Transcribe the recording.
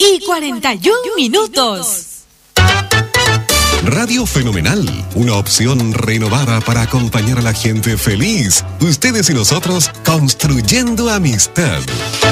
2:41. Radio Fenomenal, una opción renovada para acompañar a la gente feliz. Ustedes y nosotros construyendo amistad.